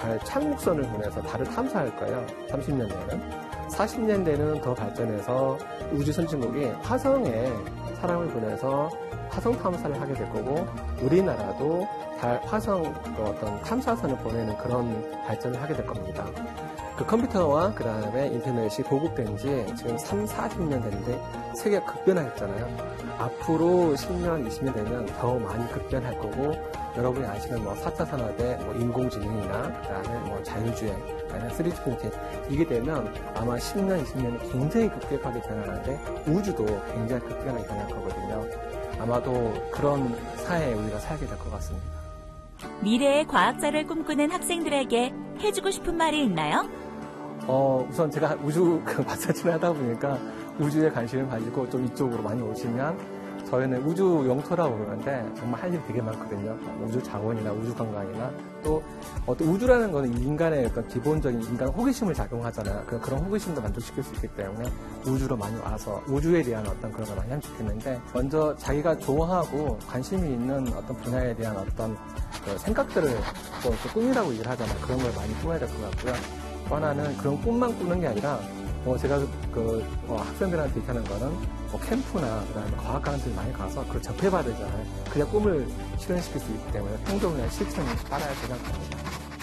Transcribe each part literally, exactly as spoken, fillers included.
달 착륙선을 보내서 달을 탐사할 거예요. 삼십 년대에는. 사십 년대는 더 발전해서 우주 선진국이 화성에 사람을 보내서 화성 탐사를 하게 될 거고, 우리나라도 달, 화성 어떤 탐사선을 보내는 그런 발전을 하게 될 겁니다. 그 컴퓨터와 그 다음에 인터넷이 보급된 지 지금 삼, 사십 년 됐는데 세계가 급변했잖아요. 앞으로 십 년, 이십 년 되면 더 많이 급변할 거고, 여러분이 아시는 뭐 사 차 산업의 뭐 인공지능이나 그 다음에 뭐 자율주행, 아니면 쓰리디 프린팅, 이게 되면 아마 십 년, 이십 년은 굉장히 급격하게 변하는데 우주도 굉장히 급격하게 변할 거거든요. 아마도 그런 사회에 우리가 살게 될 것 같습니다. 미래의 과학자를 꿈꾸는 학생들에게 해주고 싶은 말이 있나요? 어, 우선 제가 우주 마사지를 하다 보니까 우주에 관심을 가지고 좀 이쪽으로 많이 오시면, 저희는 우주 영토라고 그러는데 정말 할 일이 되게 많거든요. 우주 자원이나 우주 관광이나 또 어떤 우주라는 거는 인간의 어떤 기본적인 인간 호기심을 작용하잖아요. 그런 호기심도 만족시킬 수 있기 때문에 우주로 많이 와서 우주에 대한 어떤 그런 걸 많이 하면 좋겠는데, 먼저 자기가 좋아하고 관심이 있는 어떤 분야에 대한 어떤 그 생각들을 또, 또 꿈이라고 얘기를 하잖아요. 그런 걸 많이 꾸며야 될 것 같고요. 또 하나는 그런 꿈만 꾸는 게 아니라, 어, 제가 그 어, 학생들한테 얘기하는 거는 뭐 캠프나 그다음에 과학관들 많이 가서 그걸 접해봐야 되잖아요. 그래야 꿈을 실현시킬 수 있기 때문에 행동이나 실천이 따라야 생각합니다.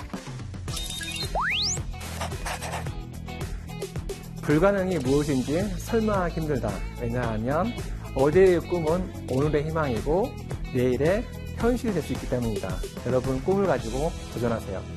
불가능이 무엇인지 설명하기 힘들다. 왜냐하면 어제의 꿈은 오늘의 희망이고 내일의 현실이 될 수 있기 때문이다. 여러분 꿈을 가지고 도전하세요.